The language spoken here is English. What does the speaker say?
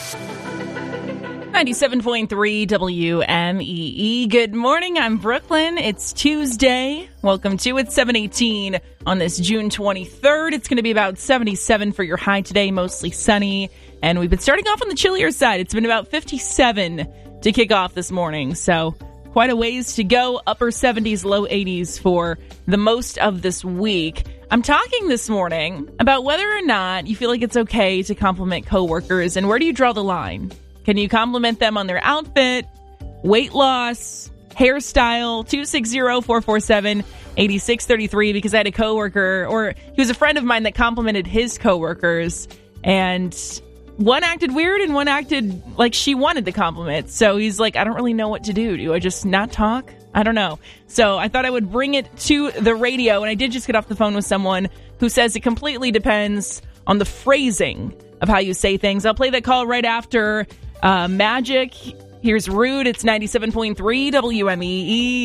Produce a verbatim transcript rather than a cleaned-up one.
ninety-seven point three W M E E. Good morning. I'm Brooklyn. It's Tuesday. Welcome to it. seven eighteen on this June twenty-third. It's going to be about seventy-seven for your high today, mostly sunny. And we've been starting off on the chillier side. It's been about fifty-seven to kick off this morning. So quite a ways to go. Upper seventies, low eighties for the most of this week. I'm talking this morning about whether or not you feel like it's okay to compliment coworkers, and where do you draw the line? Can you compliment them on their outfit, weight loss, hairstyle? two six zero, four four seven, eight six three three, because I had a coworker, or he was a friend of mine that complimented his coworkers, and one acted weird and one acted like she wanted the compliment. So he's like, I don't really know what to do. Do I just not talk? I don't know. So I thought I would bring it to the radio, and I did just get off the phone with someone who says it completely depends on the phrasing of how you say things. I'll play that call right after Uh, Magic. Here's Rude. It's ninety-seven point three W M E E.